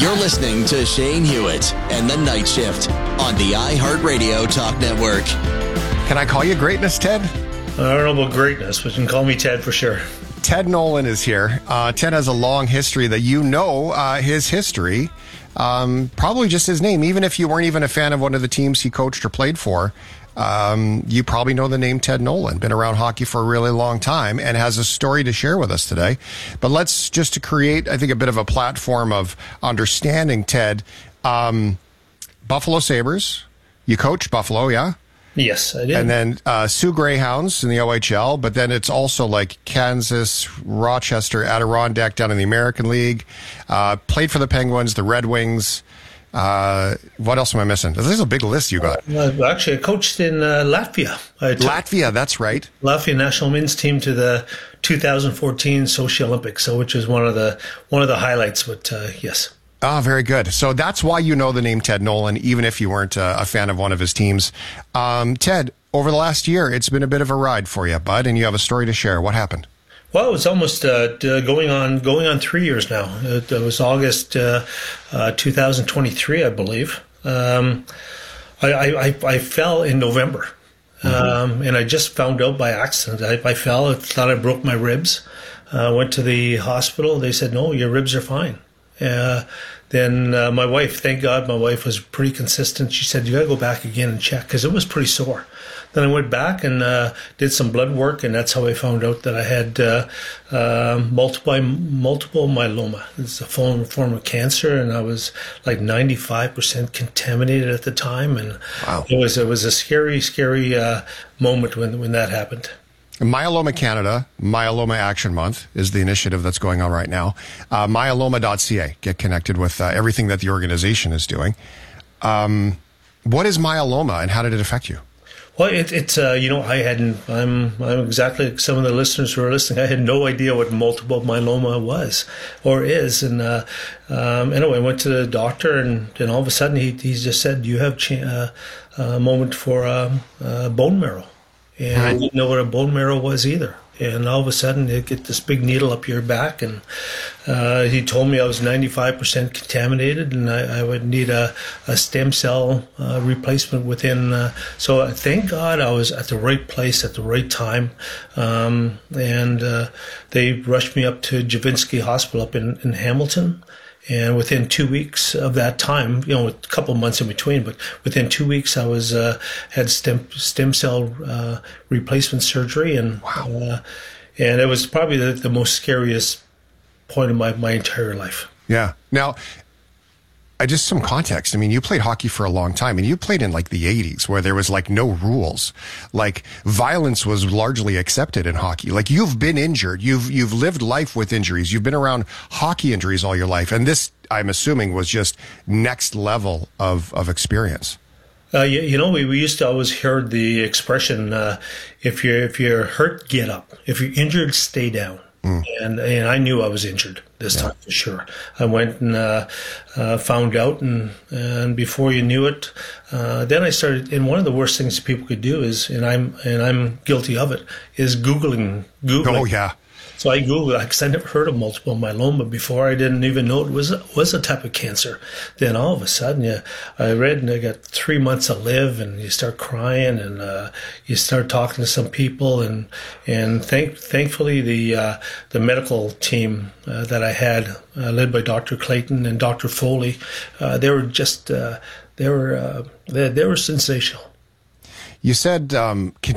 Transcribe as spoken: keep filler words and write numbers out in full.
You're listening to Shane Hewitt and the Night Shift on the iHeartRadio Talk Network. Can I call you greatness, Ted? I don't know about greatness, but you can call me Ted for sure. Ted Nolan is here. Uh, Ted has a long history that you know uh, his history, um, probably just his name. Even if you weren't even a fan of one of the teams he coached or played for, um, you probably know the name Ted Nolan. Been around hockey for a really long time and has a story to share with us today. But let's just to create, I think, a bit of a platform of understanding Ted. Um, Buffalo Sabres. You coached Buffalo, yeah? Yes, I did. And then uh, Sioux Greyhounds in the O H L, but then it's also like Kansas, Rochester, Adirondack down in the American League. Uh, played for the Penguins, the Red Wings. Uh, what else am I missing? This is a big list you got. Uh, actually, I coached in uh, Latvia. I took Latvia, that's right. Latvia national men's team to the two thousand fourteen Sochi Olympics, so which is one of the one of the highlights. But uh, yes. Ah, very good. So that's why you know the name Ted Nolan, even if you weren't uh, a fan of one of his teams. Um, Ted, over the last year, it's been a bit of a ride for you, bud, and you have a story to share. What happened? Well, it's almost uh, going on going on three years now. It, it was August uh, uh, two thousand twenty-three, I believe. Um, I, I, I fell in November, mm-hmm. um, and I just found out by accident. I, I fell. I thought I broke my ribs. I uh, went to the hospital. They said, no, your ribs are fine. Uh, then uh, my wife, thank God, my wife was pretty consistent. She said, you got to go back again and check, because it was pretty sore. Then I went back and uh, did some blood work, and that's how I found out that I had uh, uh, multiple multiple myeloma. It's a form, form of cancer, and I was like ninety-five percent contaminated at the time. And wow. it was it was a scary, scary uh, moment when when that happened. Myeloma Canada, Myeloma Action Month is the initiative that's going on right now. Uh, myeloma dot c a. Get connected with uh, everything that the organization is doing. Um, what is myeloma, and how did it affect you? Well, it, it's, uh, you know, I hadn't, I'm, I'm exactly like some of the listeners who are listening. I had no idea what multiple myeloma was or is. And uh, um, anyway, I went to the doctor, and, and all of a sudden he, he just said, you have ch- uh, a moment for um, uh, bone marrow. And I didn't know what a bone marrow was either. And all of a sudden, they get this big needle up your back, and uh, he told me I was ninety-five percent contaminated, and I, I would need a, a stem cell uh, replacement within. Uh, so thank God I was at the right place at the right time, um, and uh, they rushed me up to Javinsky Hospital up in, in Hamilton. And within two weeks of that time, you know, a couple of months in between, but within two weeks, I was uh, had stem stem cell uh, replacement surgery, and wow. uh, and it was probably the, the most scariest point of my, my entire life. Yeah. Now, I just some context. I mean, you played hockey for a long time, and you played in like the eighties where there was like no rules. Like violence was largely accepted in hockey. Like you've been injured. You've, you've lived life with injuries. You've been around hockey injuries all your life. And this, I'm assuming, was just next level of, of experience. Uh, you, you know, we, we used to always hear the expression, uh, if you're, if you're hurt, get up. If you're injured, stay down. Mm. And and I knew I was injured this yeah. time for sure. I went and uh, uh, found out, and and before you knew it, uh, then I started. And one of the worst things people could do is, and I'm and I'm guilty of it, is googling googling. Oh yeah. So I Googled, because I never heard of multiple myeloma before. I didn't even know it was was a type of cancer. Then all of a sudden, yeah, I read, and I got three months to live, and you start crying, and uh, you start talking to some people, and and thank thankfully the uh, the medical team uh, that I had, uh, led by Doctor Clayton and Doctor Foley, uh, they were just uh, they were uh, they, they were sensational. You said um,